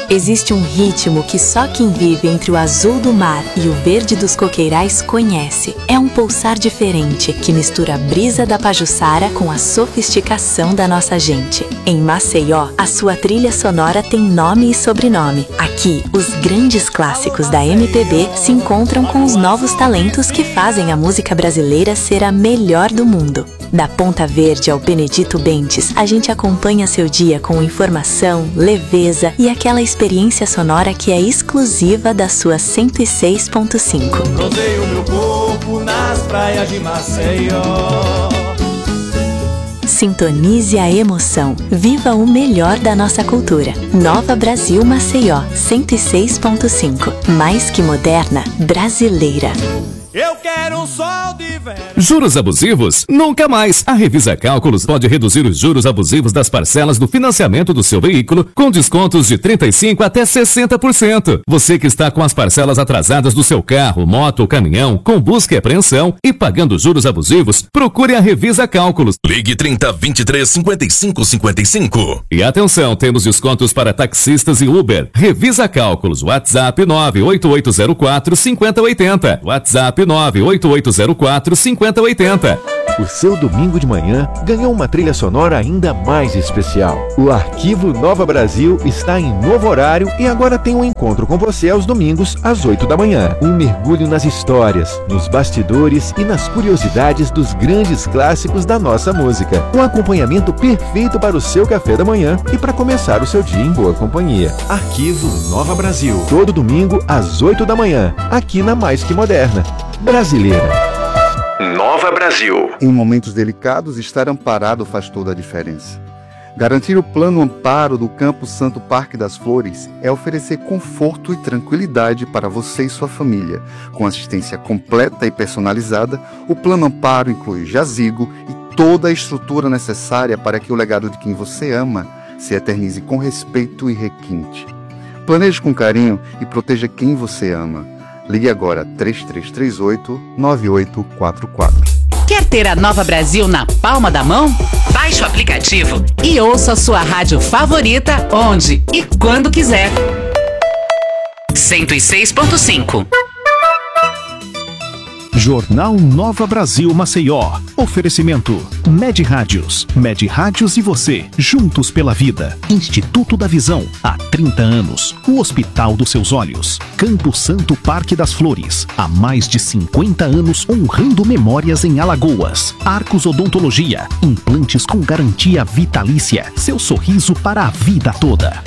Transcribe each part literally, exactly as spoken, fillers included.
Existe um ritmo que só quem vive entre o azul do mar e o verde dos coqueirais conhece. É um pulsar diferente que mistura a brisa da Pajuçara com a sofisticação da nossa gente. Em Maceió, a sua trilha sonora tem nome e sobrenome. Aqui, os grandes clássicos da M P B se encontram com os novos talentos que fazem a música brasileira ser a melhor do mundo. Da Ponta Verde ao Benedito Bentes, a gente acompanha seu dia com informação, leveza e aquela experiência sonora que é exclusiva da sua cento e seis ponto cinco. Bronzeio meu corpo nas praias de Maceió. Sintonize a emoção. Viva o melhor da nossa cultura. Nova Brasil Maceió, cento e seis ponto cinco. Mais que moderna, brasileira. Eu quero um sol de verão. Juros abusivos? Nunca mais! A Revisa Cálculos pode reduzir os juros abusivos das parcelas do financiamento do seu veículo com descontos de trinta e cinco por cento até sessenta por cento. Você que está com as parcelas atrasadas do seu carro, moto ou caminhão, com busca e apreensão e pagando juros abusivos, procure a Revisa Cálculos. Ligue trinta, vinte e três, cinquenta e cinco, cinquenta e cinco. E atenção, temos descontos para taxistas e Uber. Revisa Cálculos, WhatsApp nove oito oito zero quatro, cinco zero oito zero. WhatsApp nove oito oito zero quatro, cinco zero oito zero. O seu domingo de manhã ganhou uma trilha sonora ainda mais especial. O Arquivo Nova Brasil está em novo horário e agora tem um encontro com você aos domingos às oito da manhã. Um mergulho nas histórias, nos bastidores e nas curiosidades dos grandes clássicos da nossa música. Um acompanhamento perfeito para o seu café da manhã e para começar o seu dia em boa companhia. Arquivo Nova Brasil. Todo domingo às oito da manhã, aqui na Mais Que Moderna. Brasileira. Nova Brasil. Em momentos delicados, estar amparado faz toda a diferença. Garantir o plano amparo do Campo Santo Parque das Flores é oferecer conforto e tranquilidade para você e sua família. Com assistência completa e personalizada, o plano amparo inclui jazigo e toda a estrutura necessária para que o legado de quem você ama se eternize com respeito e requinte. Planeje com carinho e proteja quem você ama. Ligue agora três três três oito, nove oito quatro quatro. Quer ter a Nova Brasil na palma da mão? Baixe o aplicativo e ouça a sua rádio favorita onde e quando quiser. cento e seis ponto cinco. Jornal Nova Brasil Maceió. Oferecimento Med Rádios. Med Rádios e você, juntos pela vida. Instituto da Visão, há trinta anos. O Hospital dos Seus Olhos. Campo Santo Parque das Flores, há mais de cinquenta anos honrando memórias em Alagoas. Arcos Odontologia, implantes com garantia vitalícia. Seu sorriso para a vida toda.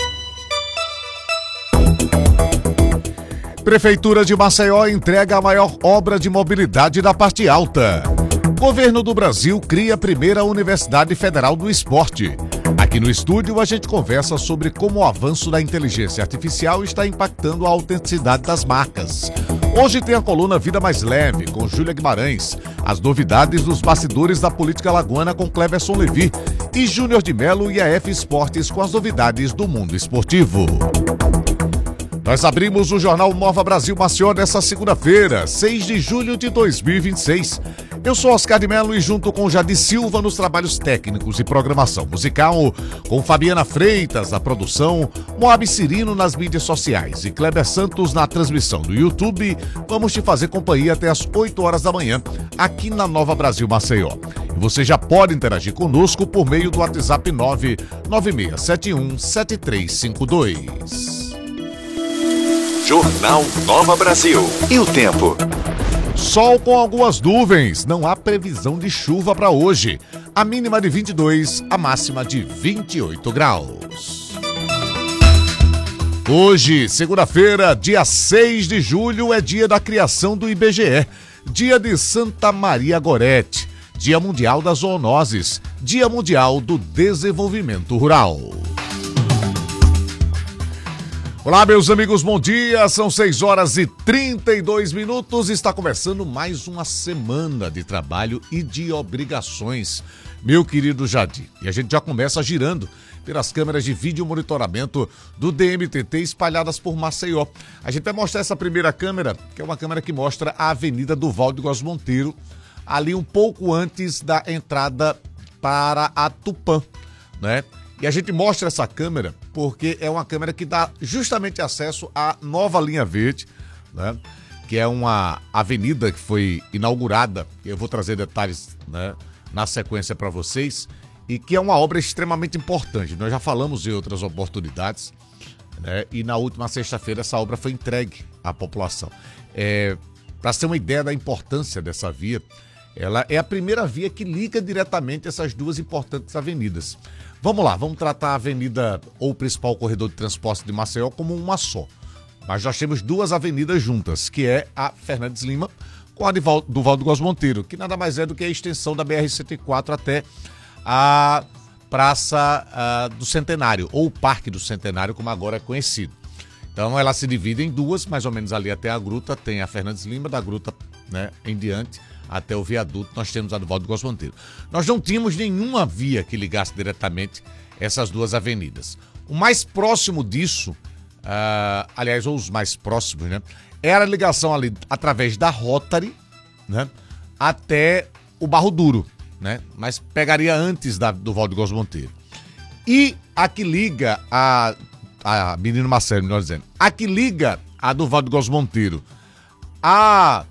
Prefeitura de Maceió entrega a maior obra de mobilidade da parte alta. Governo do Brasil cria a primeira Universidade Federal do Esporte. Aqui no estúdio a gente conversa sobre como o avanço da inteligência artificial está impactando a autenticidade das marcas. Hoje tem a coluna Vida Mais Leve, com Júlia Guimarães, as novidades dos bastidores da política alagoana com Cleverson Levi e Júnior de Melo e a F Esportes com as novidades do mundo esportivo. Nós abrimos o Jornal Nova Brasil Maceió nesta segunda-feira, seis de julho de dois mil e vinte e seis. Eu sou Oscar de Melo e junto com Jadi Silva nos trabalhos técnicos e programação musical, com Fabiana Freitas na produção, Moab Cirino nas mídias sociais e Kleber Santos na transmissão do YouTube, vamos te fazer companhia até as oito horas da manhã, aqui na Nova Brasil Maceió. E você já pode interagir conosco por meio do WhatsApp nove nove seis sete um sete três cinco dois. Jornal Nova Brasil. E o tempo? Sol com algumas nuvens, não há previsão de chuva para hoje. A mínima de vinte e dois, a máxima de vinte e oito graus. Hoje, segunda-feira, dia seis de julho, é dia da criação do I B G E, dia de Santa Maria Gorete, dia mundial das zoonoses, dia mundial do desenvolvimento rural. Olá, meus amigos, bom dia, são seis horas e trinta e dois minutos, está começando mais uma semana de trabalho e de obrigações, meu querido Jadi. E a gente já começa girando pelas câmeras de vídeo monitoramento do D M T T espalhadas por Maceió. A gente vai mostrar essa primeira câmera, que é uma câmera que mostra a Avenida Duval de Góes Monteiro, ali um pouco antes da entrada para a Tupã, né? E a gente mostra essa câmera porque é uma câmera que dá justamente acesso à nova linha verde, né? Que é uma avenida que foi inaugurada, e eu vou trazer detalhes, né, na sequência para vocês, e que é uma obra extremamente importante. Nós já falamos em outras oportunidades, né, e na última sexta-feira essa obra foi entregue à população. É, para ter uma ideia da importância dessa via, ela é a primeira via que liga diretamente essas duas importantes avenidas. Vamos lá, vamos tratar a avenida ou o principal corredor de transporte de Maceió como uma só. Mas nós temos duas avenidas juntas, que é a Fernandes Lima com a do Valdo Góes Monteiro, que nada mais é do que a extensão da B R cento e quatro até a Praça uh, do Centenário, ou o Parque do Centenário, como agora é conhecido. Então ela se divide em duas, mais ou menos ali até a gruta, tem a Fernandes Lima, da gruta, né, em diante, até o viaduto, nós temos a do Valdo Góes Monteiro. Nós não tínhamos nenhuma via que ligasse diretamente essas duas avenidas. O mais próximo disso, Uh, aliás, ou os mais próximos, né? Era a ligação ali através da Rotary, né? Até o Barro Duro, né? Mas pegaria antes da, do Valdo Góes Monteiro. E a que liga a, a Menino Marcelo, melhor dizendo, a que liga a do Valdo Góes Monteiro a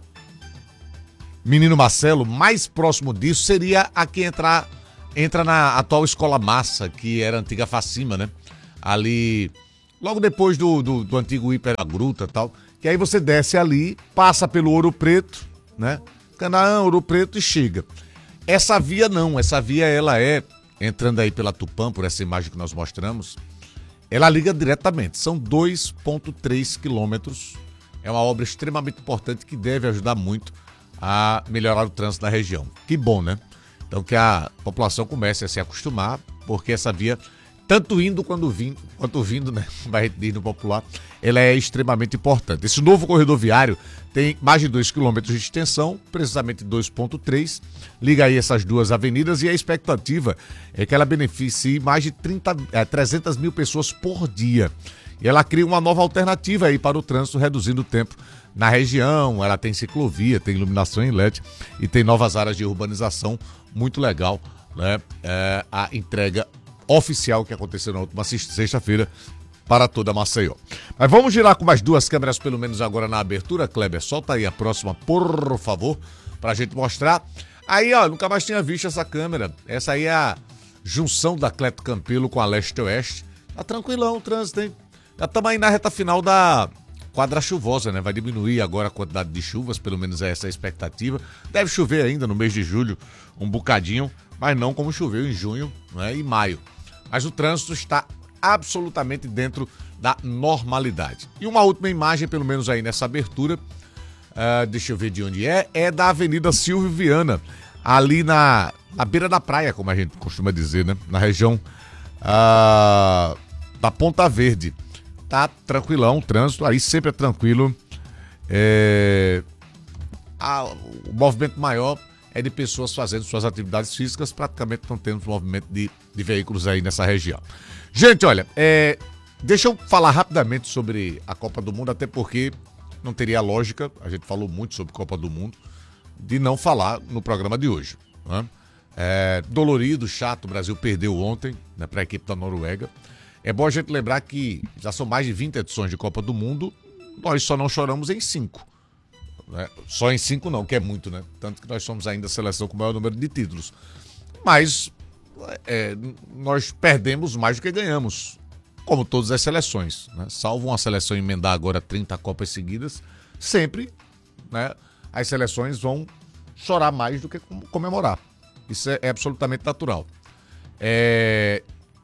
Menino Marcelo, mais próximo disso seria a que entra, entra na atual Escola Massa, que era a antiga Facima, né? Ali... Logo depois do, do, do antigo Hiper da Gruta e tal, que aí você desce ali, passa pelo Ouro Preto, né? Canaã, Ouro Preto e chega. Essa via não, essa via ela é, entrando aí pela Tupã, por essa imagem que nós mostramos, ela liga diretamente, são dois vírgula três quilômetros, é uma obra extremamente importante que deve ajudar muito a melhorar o trânsito da região. Que bom, né? Então que a população comece a se acostumar, porque essa via... Tanto indo quanto vindo, quanto vindo, né? Vai dizer no popular, ela é extremamente importante. Esse novo corredor viário tem mais de dois quilômetros de extensão, precisamente dois vírgula três, liga aí essas duas avenidas e a expectativa é que ela beneficie mais de trinta, é, trezentas mil pessoas por dia. E ela cria uma nova alternativa aí para o trânsito, reduzindo o tempo na região. Ela tem ciclovia, tem iluminação em L E D e tem novas áreas de urbanização, muito legal, né? É, a entrega oficial que aconteceu na última sexta-feira para toda Maceió. Mas vamos girar com mais duas câmeras, pelo menos agora na abertura, Kleber. Solta aí a próxima, por favor, pra gente mostrar. Aí, ó, nunca mais tinha visto essa câmera. Essa aí é a junção da Cleto Campelo com a Leste-Oeste. Tá tranquilão o trânsito, hein? Já estamos aí na reta final da quadra chuvosa, né? Vai diminuir agora a quantidade de chuvas, pelo menos é essa a expectativa. Deve chover ainda no mês de julho, um bocadinho, mas não como choveu em junho, né, e maio. Mas o trânsito está absolutamente dentro da normalidade. E uma última imagem, pelo menos aí nessa abertura, uh, deixa eu ver de onde é, é da Avenida Silvio Viana, ali na, na beira da praia, como a gente costuma dizer, né? Na região uh, da Ponta Verde. Tá tranquilão o trânsito, aí sempre é tranquilo. É, a, o movimento maior é de pessoas fazendo suas atividades físicas, praticamente não temos movimento de, de veículos aí nessa região. Gente, olha, é, deixa eu falar rapidamente sobre a Copa do Mundo, até porque não teria lógica, a gente falou muito sobre Copa do Mundo, de não falar no programa de hoje, né? É, dolorido, chato, o Brasil perdeu ontem, né, para a equipe da Noruega. É bom a gente lembrar que já são mais de vinte edições de Copa do Mundo, nós só não choramos em cinco. Né? Só em cinco não, que é muito, né? Tanto que nós somos ainda a seleção com o maior número de títulos. Mas é, nós perdemos mais do que ganhamos, como todas as seleções, né? Salvo uma seleção emendar agora trinta Copas seguidas, sempre, né, as seleções vão chorar mais do que comemorar. Isso é, é absolutamente natural. É...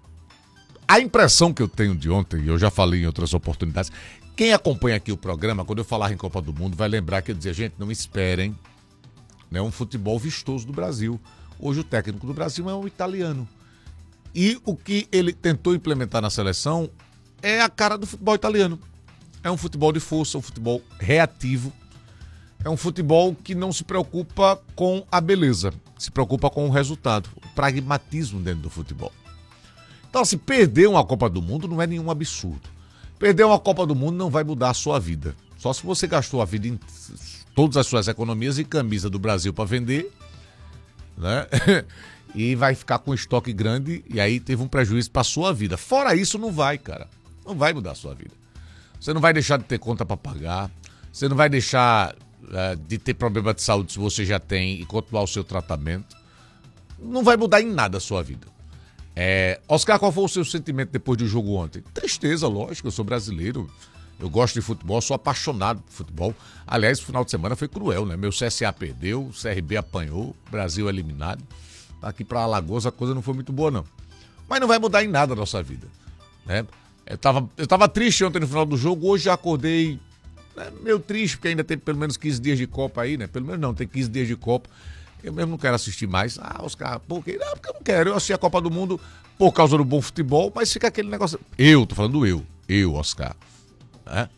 A impressão que eu tenho de ontem, e eu já falei em outras oportunidades, quem acompanha aqui o programa, quando eu falar em Copa do Mundo, vai lembrar que eu dizia, gente, não esperem, né, um futebol vistoso do Brasil. Hoje o técnico do Brasil é um italiano. E o que ele tentou implementar na seleção é a cara do futebol italiano. É um futebol de força, um futebol reativo. É um futebol que não se preocupa com a beleza, se preocupa com o resultado, o pragmatismo dentro do futebol. Então, se perder uma Copa do Mundo não é nenhum absurdo. Perder uma Copa do Mundo não vai mudar a sua vida. Só se você gastou a vida em todas as suas economias em camisa do Brasil para vender, né? e vai ficar com estoque grande e aí teve um prejuízo para sua vida. Fora isso, não vai, cara. Não vai mudar a sua vida. Você não vai deixar de ter conta para pagar, você não vai deixar uh, de ter problema de saúde se você já tem e continuar o seu tratamento. Não vai mudar em nada a sua vida. É, Oscar, qual foi o seu sentimento depois do jogo ontem? Tristeza, lógico, eu sou brasileiro, eu gosto de futebol, sou apaixonado por futebol. Aliás, o final de semana foi cruel, né? Meu C S A perdeu, o C R B apanhou, Brasil eliminado. Aqui para Alagoas a coisa não foi muito boa, não. Mas não vai mudar em nada a nossa vida, né? Eu tava, eu tava triste ontem no final do jogo, hoje já acordei né, meio triste, porque ainda tem pelo menos quinze dias de Copa aí, né? Pelo menos não, tem quinze dias de Copa. Eu mesmo não quero assistir mais. Ah, Oscar, por quê? Não, porque eu não quero. Eu assisti a Copa do Mundo por causa do bom futebol, mas fica aquele negócio... Eu, tô falando eu. Eu, Oscar. Né?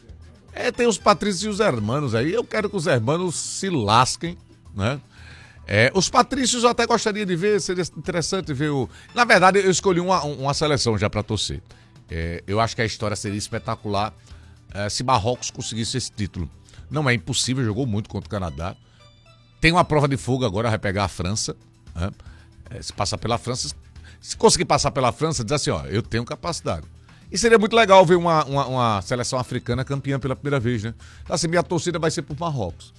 É, tem os Patrícios e os Hermanos aí. Eu quero que os Hermanos se lasquem, né? É, os Patrícios eu até gostaria de ver, seria interessante ver o... Na verdade, eu escolhi uma, uma seleção já pra torcer. É, eu acho que a história seria espetacular é, se Marrocos conseguisse esse título. Não é impossível, jogou muito contra o Canadá. Tem uma prova de fuga agora, vai pegar a França. Né? É, se passar pela França, se conseguir passar pela França, diz assim, ó, eu tenho capacidade. E seria muito legal ver uma, uma, uma seleção africana campeã pela primeira vez, né? Então, assim, minha torcida vai ser por Marrocos.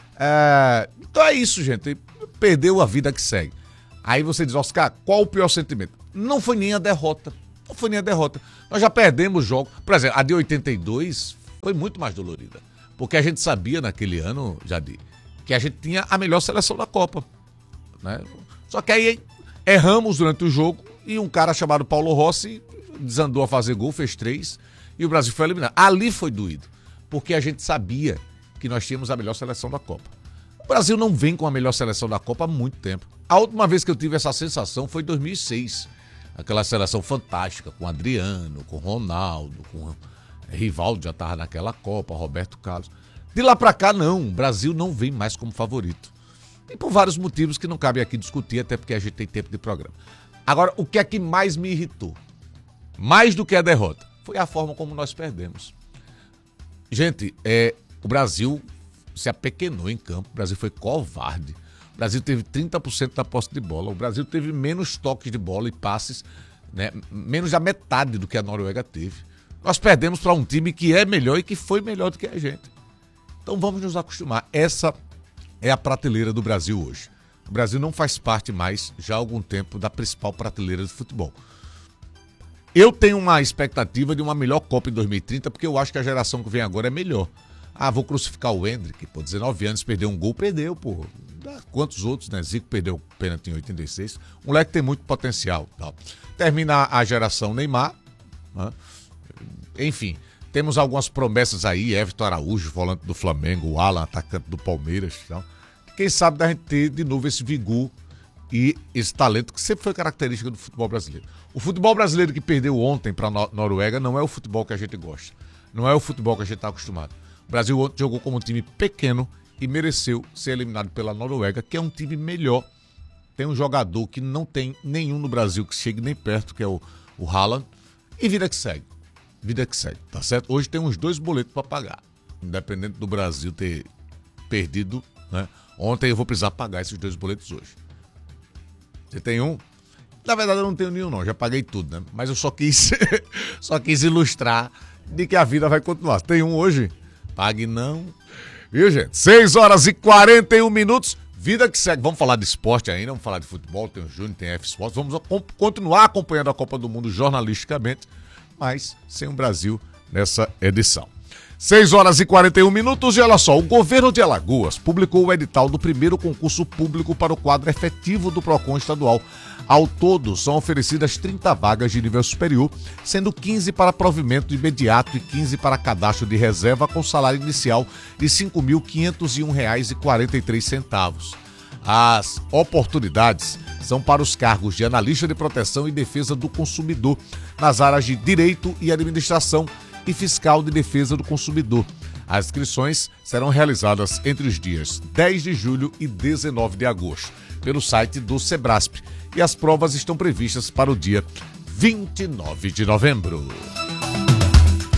É, então é isso, gente. Perdeu a vida que segue. Aí você diz, Oscar, qual o pior sentimento? Não foi nem a derrota. Não foi nem a derrota. Nós já perdemos jogos. Por exemplo, a de oitenta e dois foi muito mais dolorida. Porque a gente sabia naquele ano, Jadir, que a gente tinha a melhor seleção da Copa. Né? Só que aí erramos durante o jogo e um cara chamado Paulo Rossi desandou a fazer gol, fez três e o Brasil foi eliminado. Ali foi doído, porque a gente sabia que nós tínhamos a melhor seleção da Copa. O Brasil não vem com a melhor seleção da Copa há muito tempo. A última vez que eu tive essa sensação foi em dois mil e seis. Aquela seleção fantástica, com Adriano, com Ronaldo, com Rivaldo, já estava naquela Copa, Roberto Carlos. De lá pra cá, não. O Brasil não vem mais como favorito. E por vários motivos que não cabe aqui discutir, até porque a gente tem tempo de programa. Agora, o que é que mais me irritou? Mais do que a derrota? Foi a forma como nós perdemos. Gente, é, o Brasil se apequenou em campo. O Brasil foi covarde. O Brasil teve trinta por cento da posse de bola. O Brasil teve menos toques de bola e passes, né, menos da metade do que a Noruega teve. Nós perdemos para um time que é melhor e que foi melhor do que a gente. Então vamos nos acostumar. Essa é a prateleira do Brasil hoje. O Brasil não faz parte mais, já há algum tempo, da principal prateleira de futebol. Eu tenho uma expectativa de uma melhor Copa em dois mil e trinta, porque eu acho que a geração que vem agora é melhor. Ah, vou crucificar o Hendrick, pô, dezenove anos, perdeu um gol, perdeu, pô. Quantos outros, né? Zico perdeu o pênalti em oitenta e seis. O moleque tem muito potencial. Tal. Termina a geração Neymar, né? Enfim... Temos algumas promessas aí, Everton Araújo, volante do Flamengo, o Alan, atacante do Palmeiras. Então, quem sabe da gente ter de novo esse vigor e esse talento que sempre foi característica do futebol brasileiro. O futebol brasileiro que perdeu ontem para a Noruega não é o futebol que a gente gosta. Não é o futebol que a gente está acostumado. O Brasil ontem jogou como um time pequeno e mereceu ser eliminado pela Noruega, que é um time melhor. Tem um jogador que não tem nenhum no Brasil que chegue nem perto, que é o, o Haaland. E vida que segue. Vida que segue, tá certo? Hoje tem uns dois boletos para pagar. Independente do Brasil ter perdido, né? Ontem eu vou precisar pagar esses dois boletos hoje. Você tem um? Na verdade eu não tenho nenhum não, já paguei tudo, né? Mas eu só quis, só quis ilustrar de que a vida vai continuar. Tem um hoje? Pague não. Viu, gente? seis horas e quarenta e um minutos. Vida que segue. Vamos falar de esporte ainda, vamos falar de futebol, tem o Júnior, tem F Sports. Vamos continuar acompanhando a Copa do Mundo jornalisticamente, mas sem o Brasil nessa edição. seis horas e quarenta e um minutos e olha só, o governo de Alagoas publicou o edital do primeiro concurso público para o quadro efetivo do PROCON estadual. Ao todo, são oferecidas trinta vagas de nível superior, sendo quinze para provimento imediato e quinze para cadastro de reserva com salário inicial de cinco mil quinhentos e um reais e quarenta e três centavos. As oportunidades são para os cargos de analista de proteção e defesa do consumidor, nas áreas de direito e administração e fiscal de defesa do consumidor. As inscrições serão realizadas entre os dias dez de julho e dezenove de agosto, pelo site do Sebrasp, e as provas estão previstas para o dia vinte e nove de novembro.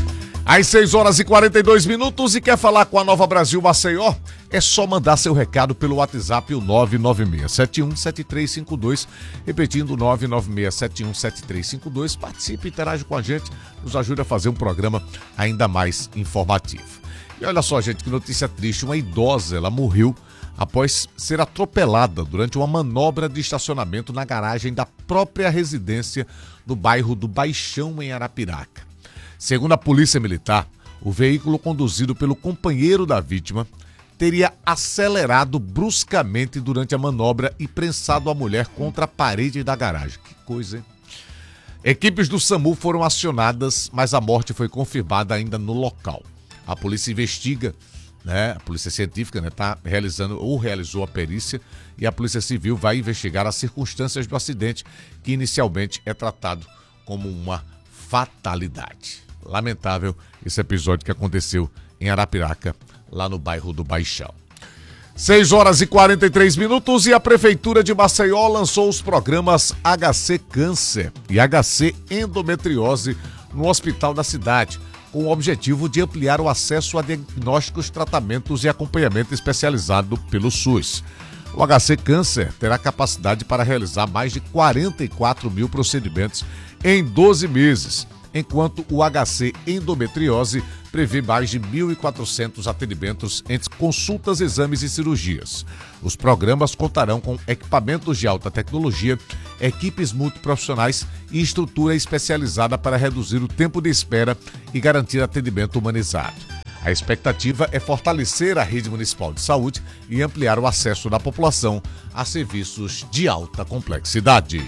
Às seis horas e quarenta e dois minutos e quer falar com a Nova Brasil Maceió? É só mandar seu recado pelo WhatsApp, o nove nove seis sete um sete três cinco dois, repetindo nove nove seis sete um sete três cinco dois. Participe, interage com a gente, nos ajude a fazer um programa ainda mais informativo. E olha só, gente, que notícia triste, uma idosa, ela morreu após ser atropelada durante uma manobra de estacionamento na garagem da própria residência no bairro do Baixão, em Arapiraca. Segundo a Polícia Militar, o veículo conduzido pelo companheiro da vítima teria acelerado bruscamente durante a manobra e prensado a mulher contra a parede da garagem. Que coisa, hein? Equipes do SAMU foram acionadas, mas a morte foi confirmada ainda no local. A polícia investiga, né? A polícia científica, né, tá realizando ou realizou a perícia e a Polícia Civil vai investigar as circunstâncias do acidente, que inicialmente é tratado como uma fatalidade. Lamentável esse episódio que aconteceu em Arapiraca, lá no bairro do Baixão. seis horas e quarenta e três minutos e a Prefeitura de Maceió lançou os programas H C Câncer e H C Endometriose no hospital da cidade, com o objetivo de ampliar o acesso a diagnósticos, tratamentos e acompanhamento especializado pelo SUS. O H C Câncer terá capacidade para realizar mais de quarenta e quatro mil procedimentos em doze meses, enquanto o H C Endometriose prevê mais de mil e quatrocentos atendimentos entre consultas, exames e cirurgias. Os programas contarão com equipamentos de alta tecnologia, equipes multiprofissionais e estrutura especializada para reduzir o tempo de espera e garantir atendimento humanizado. A expectativa é fortalecer a rede municipal de saúde e ampliar o acesso da população a serviços de alta complexidade.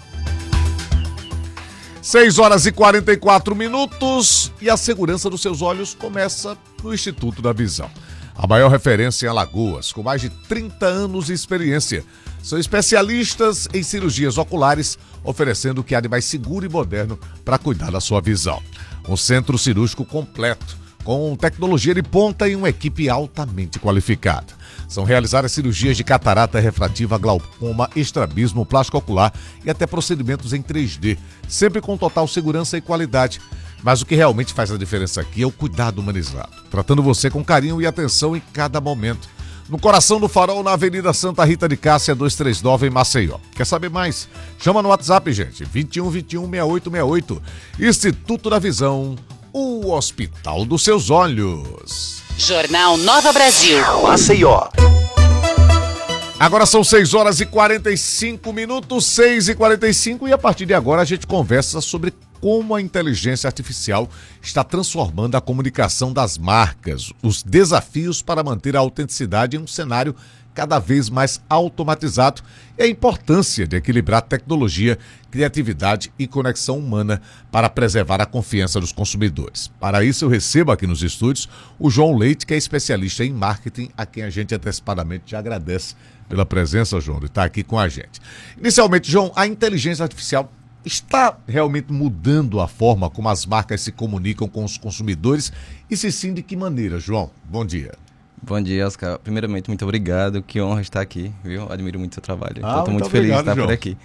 seis horas e quarenta e quatro minutos e a segurança dos seus olhos começa no Instituto da Visão. A maior referência em Alagoas, com mais de trinta anos de experiência. São especialistas em cirurgias oculares, oferecendo o que há de mais seguro e moderno para cuidar da sua visão. Um centro cirúrgico completo, com tecnologia de ponta e uma equipe altamente qualificada. São realizadas cirurgias de catarata refrativa, glaucoma, estrabismo, plástico ocular e até procedimentos em três D, sempre com total segurança e qualidade. Mas o que realmente faz a diferença aqui é o cuidado humanizado, tratando você com carinho e atenção em cada momento. No coração do Farol, na Avenida Santa Rita de Cássia, duzentos e trinta e nove, em Maceió. Quer saber mais? Chama no WhatsApp, gente, vinte e um, vinte e um, sessenta e oito sessenta e oito. Instituto da Visão, o Hospital dos Seus Olhos. Jornal Nova Brasil. Maceió. Agora são seis horas e quarenta e cinco minutos, seis e quarenta e cinco, e a partir de agora a gente conversa sobre como a inteligência artificial está transformando a comunicação das marcas, os desafios para manter a autenticidade em um cenário cada vez mais automatizado e a importância de equilibrar tecnologia, criatividade e conexão humana para preservar a confiança dos consumidores. Para isso, eu recebo aqui nos estúdios o João Leite, que é especialista em marketing, a quem a gente antecipadamente já agradece pela presença, João, de estar aqui com a gente. Inicialmente, João, a inteligência artificial está realmente mudando a forma como as marcas se comunicam com os consumidores? E se sim, de que maneira, João? Bom dia. Bom dia, Oscar. Primeiramente, muito obrigado. Que honra estar aqui, viu? Admiro muito o seu trabalho. Ah, Estou muito, muito feliz de estar João. por aqui.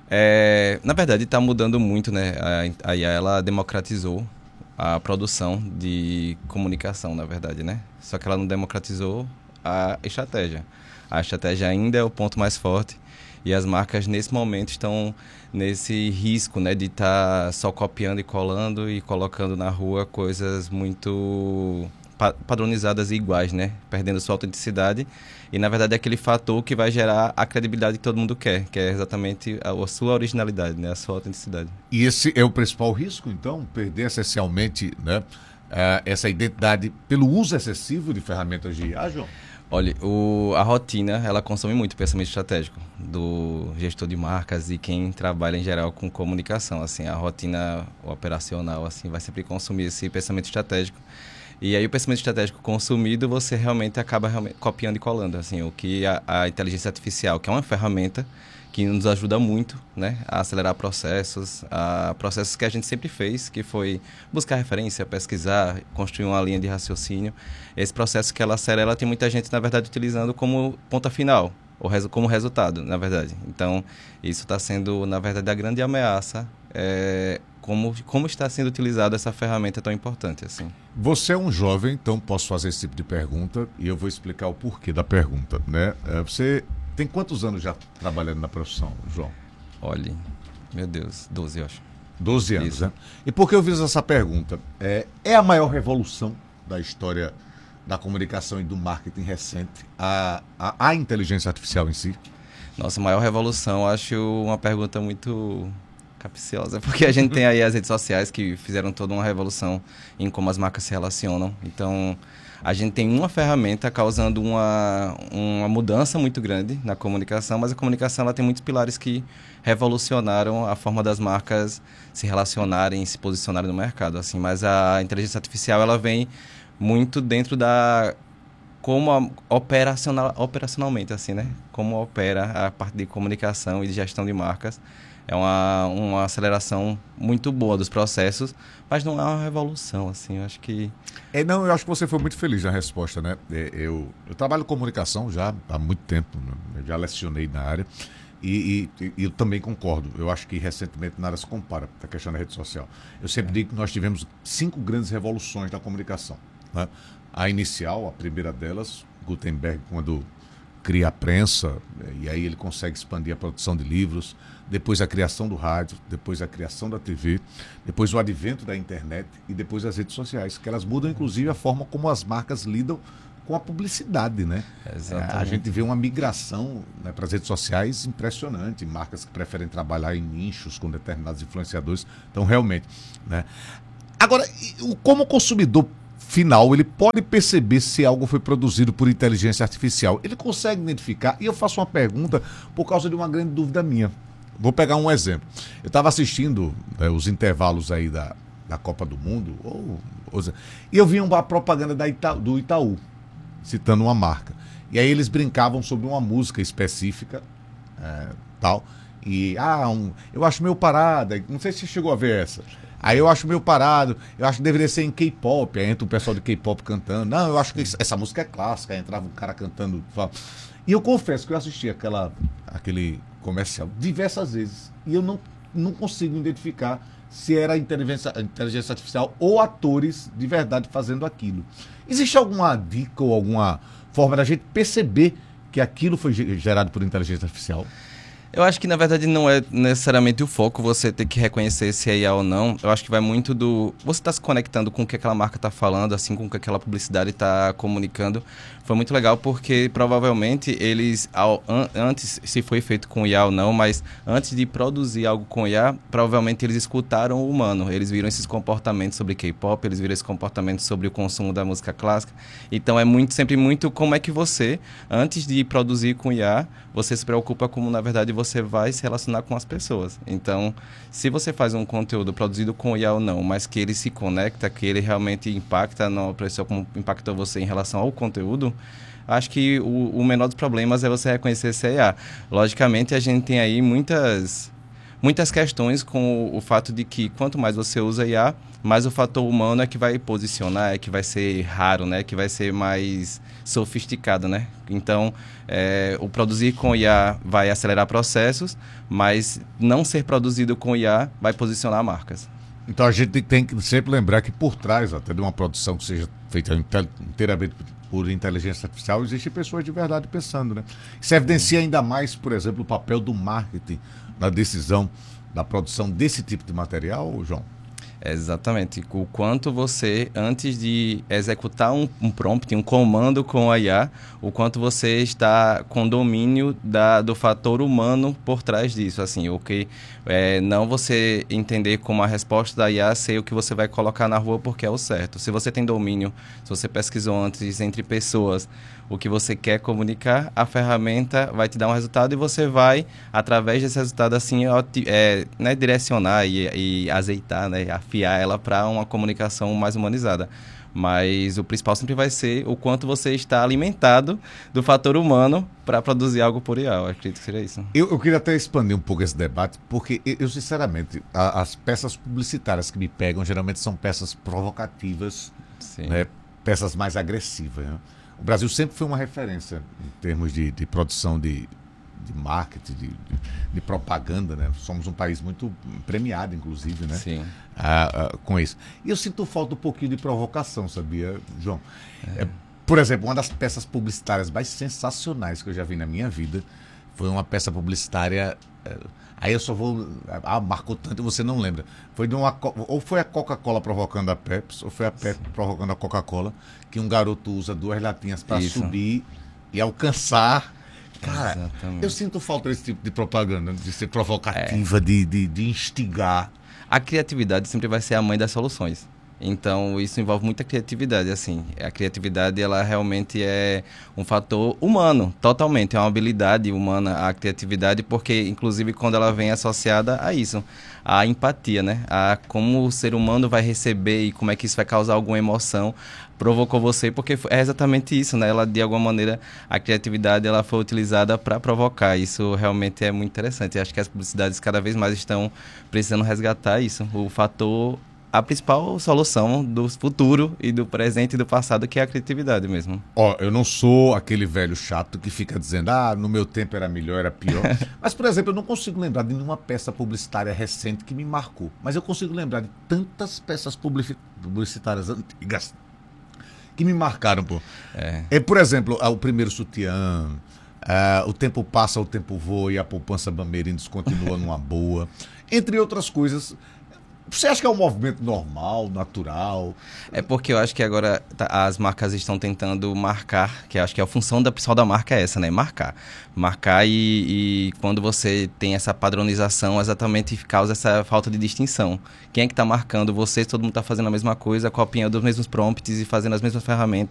É, na verdade, está mudando muito, né? A, a I A, ela democratizou a produção de comunicação, na verdade, né? Só que ela não democratizou a estratégia. A estratégia ainda é o ponto mais forte e as marcas, nesse momento, estão nesse risco, né? De estar tá só copiando e colando e colocando na rua coisas muito padronizadas e iguais, né? Perdendo sua autenticidade e, na verdade, é aquele fator que vai gerar a credibilidade que todo mundo quer, que é exatamente a, a sua originalidade, né? A sua autenticidade. E esse é o principal risco, então? Perder essencialmente, né, uh, essa identidade pelo uso excessivo de ferramentas de I A, João? Olha, o, a rotina, ela consome muito pensamento estratégico do gestor de marcas e quem trabalha em geral com comunicação, assim, a rotina operacional, assim, vai sempre consumir esse pensamento estratégico. E aí o pensamento estratégico consumido, você realmente acaba realmente copiando e colando, assim, o que a, a inteligência artificial, que é uma ferramenta que nos ajuda muito, né, a acelerar processos, a processos que a gente sempre fez, que foi buscar referência, pesquisar, construir uma linha de raciocínio. Esse processo que ela acelera, ela tem muita gente, na verdade, utilizando como ponta final, o resu- como resultado, na verdade. Então, isso está sendo, na verdade, a grande ameaça, é, como, como está sendo utilizada essa ferramenta tão importante assim. Você é um jovem, então posso fazer esse tipo de pergunta e eu vou explicar o porquê da pergunta, né? É, você tem quantos anos já trabalhando na profissão, João? Olhe, meu Deus, doze, eu acho. doze anos, Isso. né? E por que eu fiz essa pergunta? É, é a maior revolução da história da comunicação e do marketing recente, a, a, a inteligência artificial em si? Nossa, maior revolução, acho uma pergunta muito capciosa, porque a gente tem aí as redes sociais que fizeram toda uma revolução em como as marcas se relacionam. Então, a gente tem uma ferramenta causando uma, uma mudança muito grande na comunicação, mas a comunicação ela tem muitos pilares que revolucionaram a forma das marcas se relacionarem, se posicionarem no mercado, assim. Mas a inteligência artificial ela vem muito dentro da como a, operacional, operacionalmente, assim, né? Como opera a parte de comunicação e de gestão de marcas. É uma, uma aceleração muito boa dos processos, mas não é uma revolução, assim, eu acho que... É, não, eu acho que você foi muito feliz na resposta, né? É, eu, eu trabalho com comunicação já há muito tempo, né? Eu já lecionei na área e, e, e eu também concordo. Eu acho que recentemente nada se compara com a questão da rede social. Eu sempre é. digo que nós tivemos cinco grandes revoluções da comunicação, né? A inicial, a primeira delas, Gutenberg, quando cria a prensa, e aí ele consegue expandir a produção de livros, depois a criação do rádio, depois a criação da T V, depois o advento da internet e depois as redes sociais, que elas mudam inclusive a forma como as marcas lidam com a publicidade, né? Exatamente. A gente vê uma migração, né, para as redes sociais impressionante, marcas que preferem trabalhar em nichos com determinados influenciadores, então realmente, né? Agora, como consumidor final, ele pode perceber se algo foi produzido por inteligência artificial. Ele consegue identificar, e eu faço uma pergunta por causa de uma grande dúvida minha. Vou pegar um exemplo. Eu estava assistindo, né, os intervalos aí da, da Copa do Mundo, ou, ou, e eu vi uma propaganda da Ita, do Itaú, citando uma marca. E aí eles brincavam sobre uma música específica, é, tal, e, ah, um, eu acho meio parada, não sei se você chegou a ver essa. Aí eu acho meio parado, eu acho que deveria ser em K-pop, aí entra o pessoal de K-pop cantando. Não, eu acho que essa música é clássica, aí entrava um cara cantando. E eu confesso que eu assisti aquela, aquele comercial diversas vezes e eu não, não consigo identificar se era inteligência, inteligência artificial ou atores de verdade fazendo aquilo. Existe alguma dica ou alguma forma da gente perceber que aquilo foi gerado por inteligência artificial? Eu acho que, na verdade, não é necessariamente o foco você ter que reconhecer se é I A ou não. Eu acho que vai muito do... Você está se conectando com o que aquela marca está falando, assim, com o que aquela publicidade está comunicando. Foi muito legal porque, provavelmente, eles... Ao, an, antes, se foi feito com I A ou não, mas antes de produzir algo com I A, provavelmente eles escutaram o humano. Eles viram esses comportamentos sobre K-pop, eles viram esses comportamentos sobre o consumo da música clássica. Então, é muito, sempre muito como é que você, antes de produzir com I A, você se preocupa como, na verdade, você você vai se relacionar com as pessoas. Então, se você faz um conteúdo produzido com I A ou não, mas que ele se conecta, que ele realmente impacta na pessoa como impactou você em relação ao conteúdo, acho que o, o menor dos problemas é você reconhecer se é I A. Logicamente, a gente tem aí muitas, muitas questões com o, o fato de que quanto mais você usa I A, mais o fator humano é que vai posicionar, é que vai ser raro, né? Que vai ser mais sofisticado, né? Então, é, o produzir com I A vai acelerar processos, mas não ser produzido com I A vai posicionar marcas. Então, a gente tem que sempre lembrar que por trás até de uma produção que seja feita inteiramente por inteligência artificial, existem pessoas de verdade pensando, né? Isso evidencia ainda mais, por exemplo, o papel do marketing na decisão da produção desse tipo de material, João? Exatamente. O quanto você, antes de executar um, um prompt, um comando com a I A, o quanto você está com domínio da, do fator humano por trás disso. Assim, o que é, não você entender como a resposta da I A ser o que você vai colocar na rua porque é o certo. Se você tem domínio, se você pesquisou antes entre pessoas o que você quer comunicar, a ferramenta vai te dar um resultado e você vai, através desse resultado, assim, é, né, direcionar e, e azeitar, né, afiar ela para uma comunicação mais humanizada. Mas o principal sempre vai ser o quanto você está alimentado do fator humano para produzir algo por I A. Eu acredito que seria isso. Eu, eu queria até expandir um pouco esse debate, porque eu, eu sinceramente, a, as peças publicitárias que me pegam geralmente são peças provocativas, né, peças mais agressivas, né? o Brasil sempre foi uma referência em termos de, de produção de, de marketing, de, de, de propaganda, né? Somos um país muito premiado, inclusive, né? Sim. Ah, ah, com isso. E eu sinto falta um pouquinho de provocação, sabia, João? É. É, por exemplo, uma das peças publicitárias mais sensacionais que eu já vi na minha vida foi uma peça publicitária... É, aí eu só vou... Ah, marcou tanto e você não lembra. Foi de uma, ou foi a Coca-Cola provocando a Pepsi, ou foi a Pepsi Sim. provocando a Coca-Cola, que um garoto usa duas latinhas para subir e alcançar... Cara, Exatamente. Eu sinto falta desse tipo de propaganda, de ser provocativa, é. de, de, de instigar. A criatividade sempre vai ser a mãe das soluções. Então, isso envolve muita criatividade, assim. A criatividade, ela realmente é um fator humano, totalmente. É uma habilidade humana, a criatividade, porque, inclusive, quando ela vem associada a isso, a empatia, né? A como o ser humano vai receber e como é que isso vai causar alguma emoção, provocou você, porque é exatamente isso, né? Ela, de alguma maneira, a criatividade, ela foi utilizada para provocar. Isso realmente é muito interessante. Eu acho que as publicidades cada vez mais estão precisando resgatar isso, o fator... a principal solução do futuro e do presente e do passado, que é a criatividade mesmo. Ó, eu não sou aquele velho chato que fica dizendo, ah, no meu tempo era melhor, era pior. Mas, por exemplo, eu não consigo lembrar de nenhuma peça publicitária recente que me marcou. Mas eu consigo lembrar de tantas peças publicitárias antigas que me marcaram, pô. É, é por exemplo, o primeiro sutiã, uh, o tempo passa, o tempo voa e a poupança Bamerindos continua numa boa. Entre outras coisas... Você acha que é um movimento normal, natural? É porque eu acho que agora tá, as marcas estão tentando marcar, que eu acho que a função da pessoal da marca é essa, né? Marcar. Marcar e, e quando você tem essa padronização, exatamente causa essa falta de distinção. Quem é que está marcando você? Todo mundo está fazendo a mesma coisa, copiando os mesmos prompts e fazendo as mesmas ferramentas.